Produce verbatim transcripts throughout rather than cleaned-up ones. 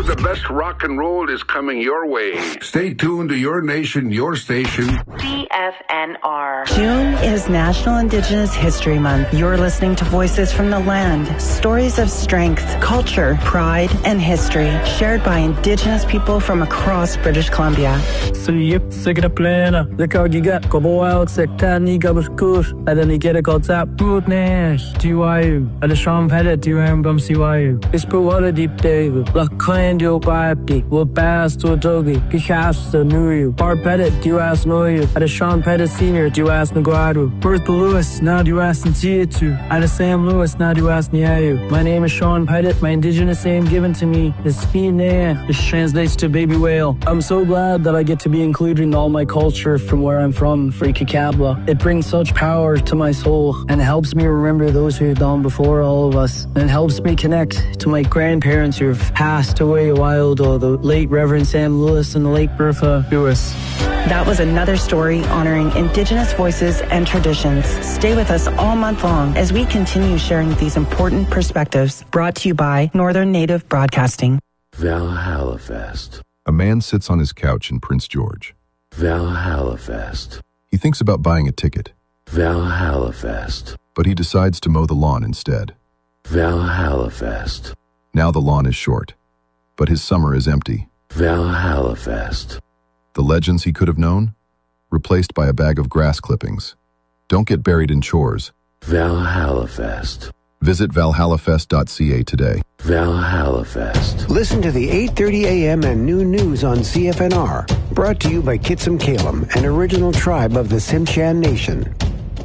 of the best rock and roll is coming your way. Stay tuned to your nation, your station. C F N R. June is National Indigenous History Month. You're listening to Voices from the Land, stories of strength, culture, pride, and history, shared by Indigenous people from across British Columbia. So yep, sick of the plan. Look how you got. Go wild, sick, tiny, gobble school. And then you get a called tap. Good nash, T Y U. And the Sean Pettit, T Y M, C Y U. It's pro what a deep day. Look, clan, do bipty. We'll pass to a togi. Kishas, the new you. Bar Pettit, do you ask no you. And the Sean Pettit Senior, do you ask Naguadu. Bertha Lewis, now do you ask Ntiatu. And the Sam Lewis, now do you ask Niayu. My name is Sean Pettit. My Indigenous name given to me is Spina, which translates to baby whale. I'm so glad that I get to be included in all my culture from where I'm from, Freakakabla. It brings such power to my soul and helps me remember those who have gone before all of us, and helps me connect to my grandparents who have passed away a while ago, the late Reverend Sam Lewis and the late Bertha Lewis. That was another story honoring Indigenous voices and traditions. Stay with us all month long as we continue sharing these important perspectives. Brought to you by Northern Native Broadcasting. Valhalla Fest. A man sits on his couch in Prince George. Valhalla Fest. He thinks about buying a ticket. Valhalla Fest. But he decides to mow the lawn instead. Valhalla Fest. Now the lawn is short, but his summer is empty. Valhalla Fest. The legends he could have known? Replaced by a bag of grass clippings. Don't get buried in chores. Valhalla Fest. Visit valhalla fest dot c a today. Valhalla Fest. Listen to the eight thirty a.m. and noon news on C F N R. Brought to you by Kitsum Kalem, an original tribe of the Tsimshian Nation.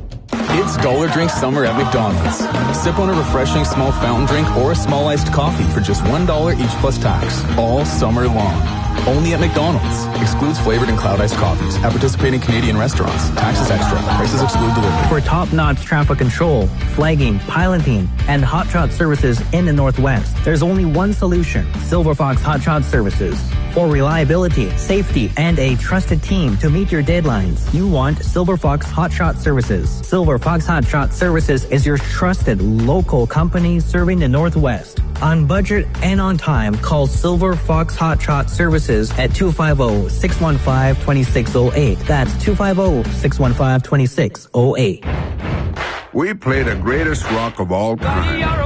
It's Dollar Drink Summer at McDonald's. Sip on a refreshing small fountain drink or a small iced coffee for just one dollar each plus tax, all summer long. Only at McDonald's. Excludes flavored and cloud iced coffees. At participating Canadian restaurants. Taxes extra. Prices exclude delivery. For top-notch traffic control, flagging, piloting, and hot shot services in the Northwest, there's only one solution. Silver Fox Hot Shot Services. For reliability, safety, and a trusted team to meet your deadlines, you want Silver Fox Hot Shot Services. Silver Fox Hot Shot Services is your trusted local company serving the Northwest. On budget and on time, call Silver Fox Hot Shot Services at two five zero, six one five, two six zero eight. That's two five zero, six one five, two six zero eight. We play the greatest rock of all time.